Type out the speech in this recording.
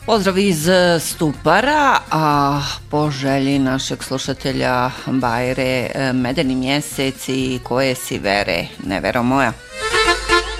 Pozdrav iz Stupara, a po želji našeg slušatelja Bajre, medeni mjesec i koje si vere, nevero moja.